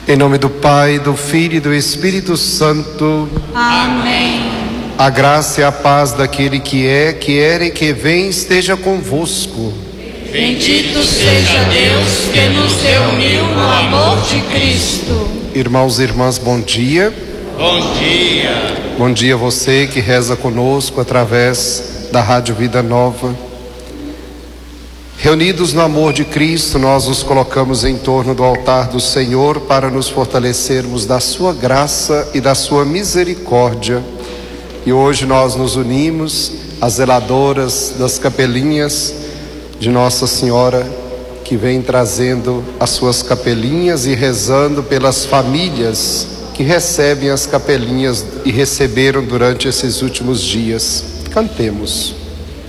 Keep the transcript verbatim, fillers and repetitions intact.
Em nome do Pai, do Filho e do Espírito Santo. Amém. A graça e a paz daquele que é, que era e que vem esteja convosco. Bendito seja Deus que nos reuniu no amor de Cristo. Irmãos e irmãs, bom dia. Bom dia. Bom dia a você que reza conosco através da Rádio Vida Nova. Reunidos no amor de Cristo, nós nos colocamos em torno do altar do Senhor para nos fortalecermos da sua graça e da sua misericórdia. E hoje nós nos unimos às zeladoras das capelinhas de Nossa Senhora, que vem trazendo as suas capelinhas e rezando pelas famílias que recebem as capelinhas e receberam durante esses últimos dias. Cantemos.